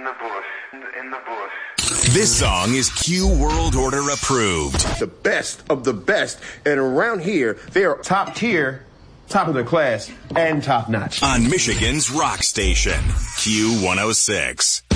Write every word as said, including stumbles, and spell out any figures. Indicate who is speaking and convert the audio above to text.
Speaker 1: the bush, in the, in the bush.
Speaker 2: This song is Q World Order approved.
Speaker 3: The best of the best. And around here, they are top tier, top of their class, and top notch.
Speaker 2: On Michigan's rock station, Q one oh six.